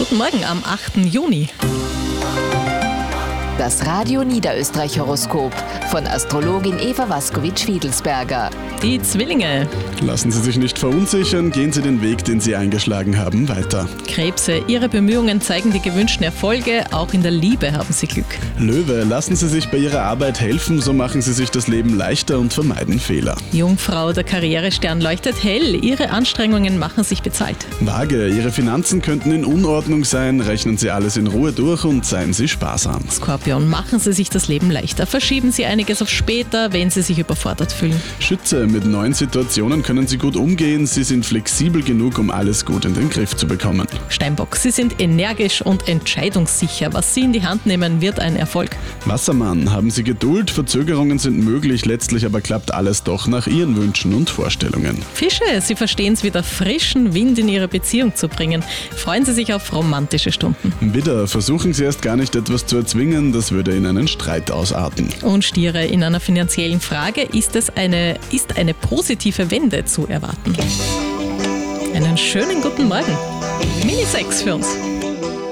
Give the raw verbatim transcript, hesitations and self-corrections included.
Guten Morgen am achten Juni. Das Radio Niederösterreich-Horoskop von Astrologin Eva Waskowitsch-Fiedelsberger. Die Zwillinge. Lassen Sie sich nicht verunsichern, gehen Sie den Weg, den Sie eingeschlagen haben, weiter. Krebse. Ihre Bemühungen zeigen die gewünschten Erfolge. Auch in der Liebe haben Sie Glück. Löwe, lassen Sie sich bei Ihrer Arbeit helfen, so machen Sie sich das Leben leichter und vermeiden Fehler. Jungfrau. Der Karrierestern leuchtet hell. Ihre Anstrengungen machen sich bezahlt. Waage, Ihre Finanzen könnten in Unordnung sein, rechnen Sie alles in Ruhe durch und seien Sie sparsam. Skorpion. Machen Sie sich das Leben leichter. Verschieben Sie einiges auf später, wenn Sie sich überfordert fühlen. Schütze, mit neuen Situationen können Sie gut umgehen. Sie sind flexibel genug, um alles gut in den Griff zu bekommen. Steinbock. Sie sind energisch und entscheidungssicher. Was Sie in die Hand nehmen, wird ein Erfolg. Wassermann, haben Sie Geduld, Verzögerungen sind möglich, letztlich aber klappt alles doch nach Ihren Wünschen und Vorstellungen. Fische. Sie verstehen es, wieder frischen Wind in Ihre Beziehung zu bringen. Freuen Sie sich auf romantische Stunden. Widder, versuchen Sie erst gar nicht etwas zu erzwingen, das würde in einen Streit ausarten. Und Stiere. In einer finanziellen Frage ist es eine, ist eine positive Wende zu erwarten. Einen schönen guten Morgen. Mini sechs für uns.